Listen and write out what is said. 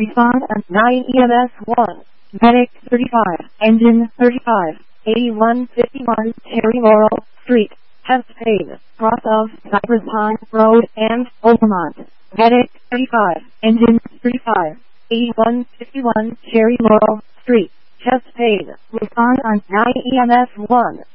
Respond on 9 EMS 1. Medic 35. Engine 35. 8151 Cherry Laurel Street. Chest pain. Cross of Cypress Pine Road and Obermont. Medic 35. Engine 35. 8151 Cherry Laurel Street. Chest pain. Respond on 9 EMS 1.